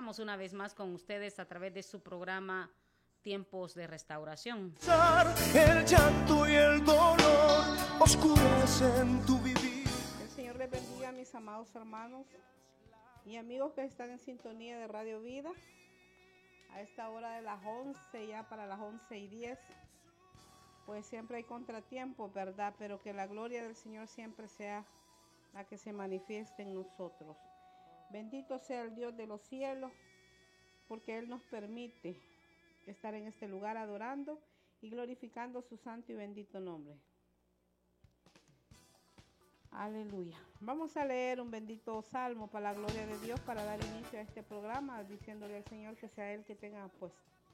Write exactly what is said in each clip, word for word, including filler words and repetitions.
Estamos una vez más con ustedes a través de su programa Tiempos de Restauración. El llanto y el dolor oscurecen tu vivir. El Señor les bendiga a mis amados hermanos y amigos que están en sintonía de Radio Vida. A esta hora de las once, ya para las once y diez, pues siempre hay contratiempos, ¿verdad? Pero que la gloria del Señor siempre sea la que se manifieste en nosotros. Bendito sea el Dios de los cielos, porque Él nos permite estar en este lugar adorando y glorificando su santo y bendito nombre. Aleluya. Vamos a leer un bendito salmo para la gloria de Dios, para dar inicio a este programa, diciéndole al Señor que sea Él que tenga pues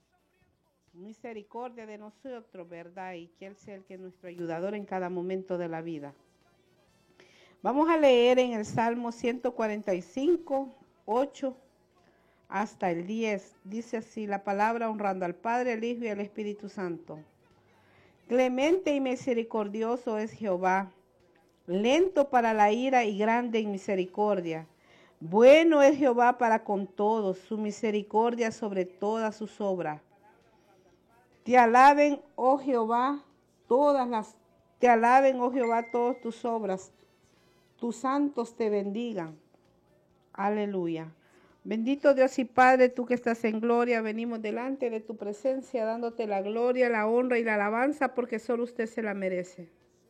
misericordia de nosotros, ¿verdad? Y que Él sea el que es nuestro ayudador en cada momento de la vida. Vamos a leer en el Salmo ciento cuarenta y cinco, ocho hasta el diez. Dice así la palabra, honrando al Padre, al Hijo y al Espíritu Santo. Clemente y misericordioso es Jehová, lento para la ira y grande en misericordia. Bueno es Jehová para con todos, su misericordia sobre todas sus obras. Te alaben, oh Jehová, todas las, te alaben, oh Jehová, todas tus obras. Tus santos te bendigan. Aleluya. Bendito Dios y Padre, tú que estás en gloria, venimos delante de tu presencia, dándote la gloria, la honra y la alabanza, porque solo usted se la merece.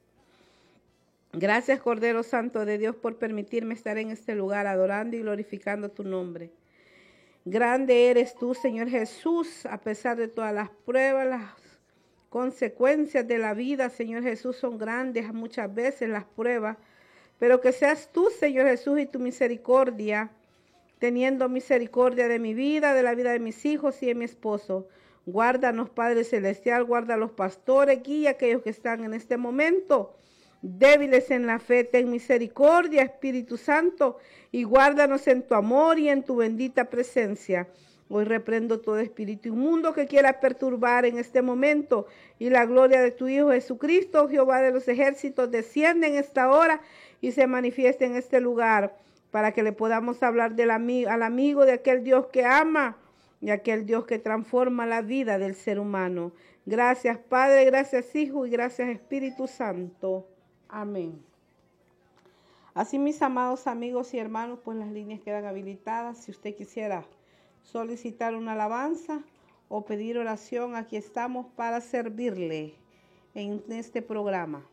Gracias, Cordero Santo de Dios, por permitirme estar en este lugar, adorando y glorificando tu nombre. Grande eres tú, Señor Jesús, a pesar de todas las pruebas, las consecuencias de la vida, Señor Jesús, son grandes muchas veces las pruebas, pero que seas tú, Señor Jesús, y tu misericordia, teniendo misericordia de mi vida, de la vida de mis hijos y de mi esposo. Guárdanos, Padre Celestial, guarda a los pastores, guía a aquellos que están en este momento débiles en la fe. Ten misericordia, Espíritu Santo, y guárdanos en tu amor y en tu bendita presencia. Hoy reprendo todo espíritu inmundo que quiera perturbar en este momento, y la gloria de tu Hijo Jesucristo, Jehová de los ejércitos, desciende en esta hora y se manifieste en este lugar, para que le podamos hablar del ami- al amigo de aquel Dios que ama y aquel Dios que transforma la vida del ser humano. Gracias, Padre, gracias, Hijo, y gracias, Espíritu Santo. Amén. Así, mis amados amigos y hermanos, pues las líneas quedan habilitadas. Si usted quisiera solicitar una alabanza o pedir oración, aquí estamos para servirle en este programa.